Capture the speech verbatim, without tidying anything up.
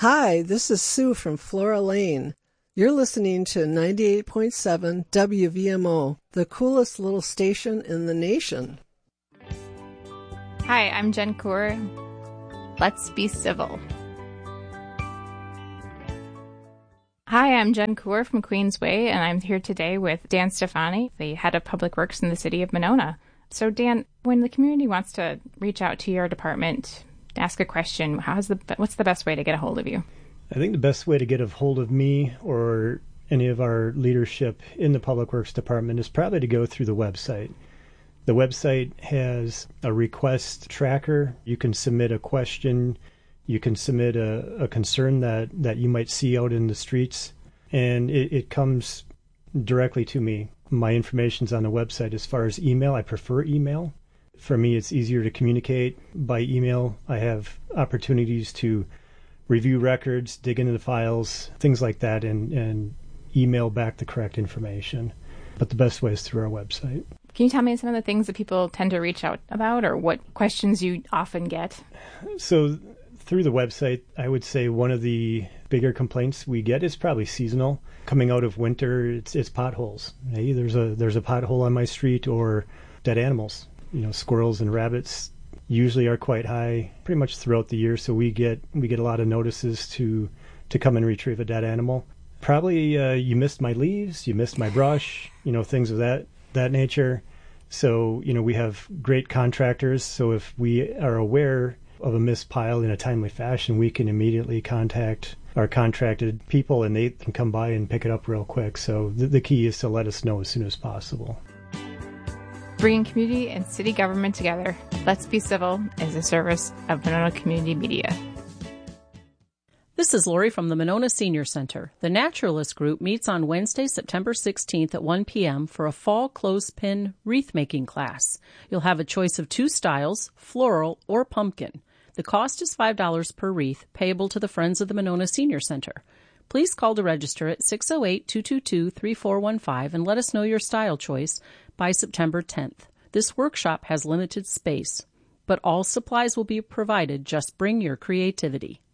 Hi, this is Sue from Flora Lane. You're listening to ninety-eight point seven W V M O, the coolest little station in the nation. Hi, I'm Jen Kaur. Let's be civil. Hi, I'm Jen Kaur from Queensway, and I'm here today with Dan Stefani, the head of public works in the city of Monona. So, Dan, when the community wants to reach out to your department, ask a question, how's the what's the best way to get a hold of you? I think the best way to get a hold of me or any of our leadership in the Public Works Department is probably to go through the website. The website has a request tracker. You can submit a question. You can submit a, a concern that, that you might see out in the streets, and it, it comes directly to me. My information's on the website. As far as email, I prefer email. For me, it's easier to communicate by email. I have opportunities to review records, dig into the files, things like that, and, and email back the correct information. But the best way is through our website. Can you tell me some of the things that people tend to reach out about, or what questions you often get? So through the website, I would say one of the bigger complaints we get is probably seasonal. Coming out of winter, it's it's potholes. Hey, there's a there's a pothole on my street, or dead animals. You know, squirrels and rabbits usually are quite high pretty much throughout the year, so we get we get a lot of notices to to come and retrieve a dead animal. Probably uh, you missed my leaves, you missed my brush, you know, things of that that nature. So, you know, we have great contractors, so if we are aware of a missed pile in a timely fashion, we can immediately contact our contracted people and they can come by and pick it up real quick. So the, the key is to let us know as soon as possible. Bringing community and city government together, Let's Be Civil is a service of Monona Community Media. This is Lori from the Monona Senior Center. The Naturalist Group meets on Wednesday, September sixteenth at one p.m. for a fall clothespin wreath-making class. You'll have a choice of two styles, floral or pumpkin. The cost is five dollars per wreath, payable to the Friends of the Monona Senior Center. Please call to register at six oh eight, two two two, three four one five and let us know your style choice by September tenth. This workshop has limited space, but all supplies will be provided. Just bring your creativity.